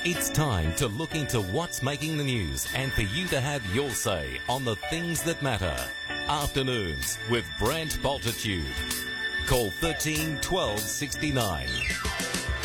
It's time to look into what's making the news and for you to have your say on the things that matter. Afternoons with Brent Bultitude. Call 13 12 69.